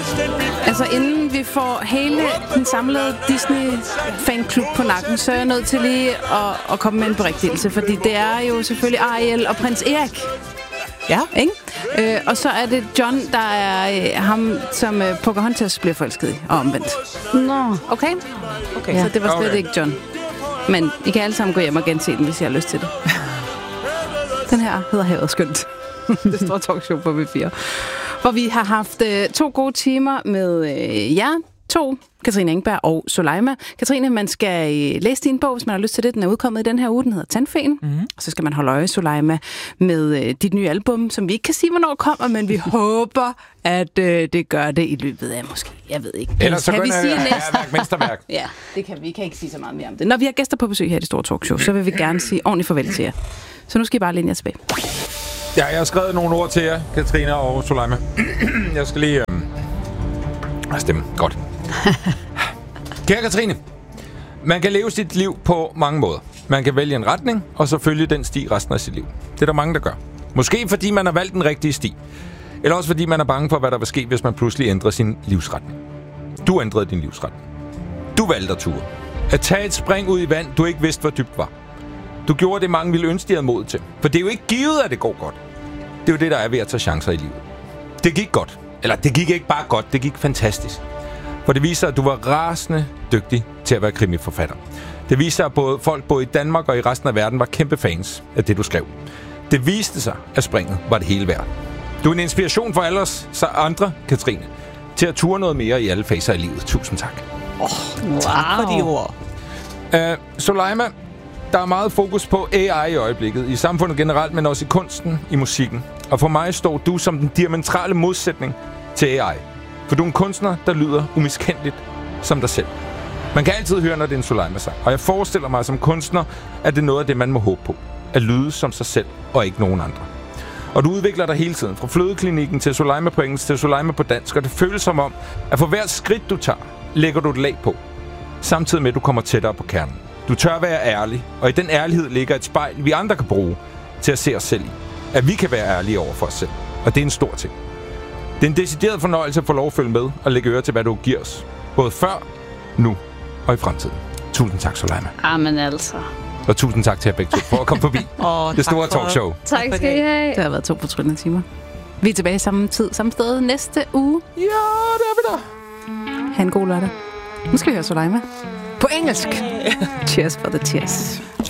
Altså, inden vi får hele den samlede Disney-fanklub på nakken, så er jeg nødt til lige at komme med en berigtigelse, fordi det er jo selvfølgelig Ariel og prins Erik. Ja. Ikke? Og så er det John, der er ham, som Pocahontas bliver forelsket i, og omvendt. Nå. Okay? Ja. Så det var slet ikke John. Men I kan alle sammen gå hjem og gense den, hvis I har lyst til det. Den her hedder Havet Skønt. Det store talkshow på V4. Hvor vi har haft 2 gode timer med jer to, Katrine Engberg og Soleima. Katrine, man skal læse din bog, hvis man har lyst til det. Den er udkommet i den her uge, den hedder Tandfen. Og så skal man holde øje, Soleima, med dit nye album, som vi ikke kan sige, hvornår kommer, men vi håber, at det gør det i løbet af måske, jeg ved ikke. Ellers så kan vi sige mesterværk. Ja, det kan vi kan ikke sige så meget mere om det. Når vi har gæster på besøg her i det store talkshow, så vil vi gerne sige ordentligt farvel til jer. Så nu skal I bare læne jer tilbage. Ja, jeg har skrevet nogle ord til jer, Katrine og Soleima. Jeg skal lige stemme. Godt. Kære Katrine, man kan leve sit liv på mange måder. Man kan vælge en retning, og så følge den sti resten af sit liv. Det er der mange, der gør. Måske fordi man har valgt den rigtige sti. Eller også fordi man er bange for, hvad der vil ske, hvis man pludselig ændrer sin livsretning. Du ændrede din livsretning. Du valgte at ture. At tage et spring ud i vand, du ikke vidste, hvor dybt var. Du gjorde det, mange ville ønske, de havde mod til. For det er jo ikke givet, at det går godt. Det er jo det, der er ved at tage chancer i livet. Det gik godt. Eller det gik ikke bare godt, det gik fantastisk. For det viser, at du var rasende dygtig til at være krimiforfatter. Det viser, at folk både i Danmark og i resten af verden var kæmpe fans af det, du skrev. Det viste sig, at springet var det hele værd. Du er en inspiration for alle os andre, Katrine, til at ture noget mere i alle faser i livet. Tusind tak. Tak for de ord. Soleima, der er meget fokus på AI i øjeblikket, i samfundet generelt, men også i kunsten, i musikken. Og for mig står du som den diametrale modsætning til AI. For du er en kunstner, der lyder umiskendeligt som dig selv. Man kan altid høre, når det er en Soleima-sang. Og jeg forestiller mig som kunstner, at det er noget af det, man må håbe på. At lyde som sig selv, og ikke nogen andre. Og du udvikler dig hele tiden. Fra Flødeklinikken til Soleima på engelsk til Soleima på dansk. Og det føles som om, at for hvert skridt du tager, lægger du et lag på. Samtidig med, at du kommer tættere på kernen. Du tør være ærlig, og i den ærlighed ligger et spejl, vi andre kan bruge til at se os selv i. At vi kan være ærlige over for os selv. Og det er en stor ting. Det er en decideret fornøjelse at få lov at følge med og lægge øre til, hvad du giver os. Både før, nu og i fremtiden. Tusind tak, Soleima. Amen altså. Og tusind tak til jer begge to for at komme forbi det store talkshow. Tak skal I have. Det har været 2 fortryllende timer. Vi er tilbage samme tid, samme sted næste uge. Ja, det er vi da. Ha' en god lørdag. Nu skal vi høre Soleima på engelsk. Cheers for the cheers.